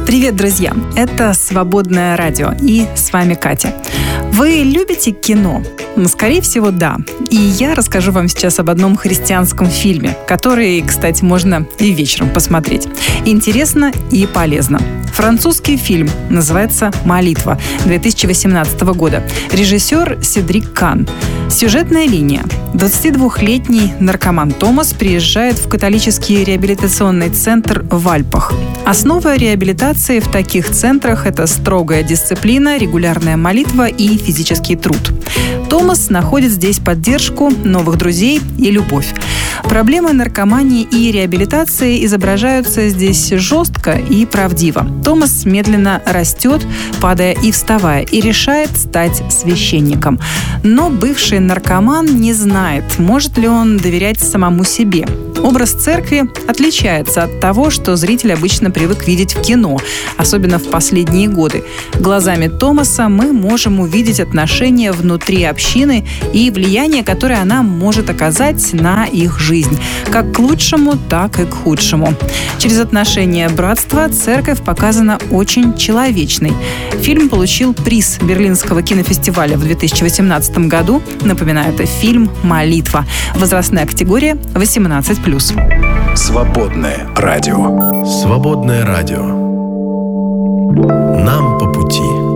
Привет, друзья! Это «Свободное радио» и с вами Катя. Вы любите кино? Скорее всего, да. И я расскажу вам сейчас об одном христианском фильме, который, кстати, можно и вечером посмотреть. Интересно и полезно. Французский фильм называется «Молитва» 2018 года. Режиссер Седрик Кан. Сюжетная линия. 22-летний наркоман Томас приезжает в католический реабилитационный центр в Альпах. Основа реабилитации в таких центрах – это строгая дисциплина, регулярная молитва и физический труд. Томас находит здесь поддержку, новых друзей и любовь. Проблемы наркомании и реабилитации изображаются здесь жестко и правдиво. Томас медленно растет, падая и вставая, и решает стать священником. Но бывший наркоман не знает, может ли он доверять самому себе. Образ церкви отличается от того, что зритель обычно привык видеть в кино, особенно в последние годы. Глазами Томаса мы можем увидеть отношения внутри общины и влияние, которое она может оказать на их жизнь, как к лучшему, так и к худшему. Через отношения братства церковь показана очень человечной. Фильм получил приз Берлинского кинофестиваля в 2018 году. Напоминаю, это фильм «Молитва». Возрастная категория 18+. Свободное радио. Свободное радио. Нам по пути.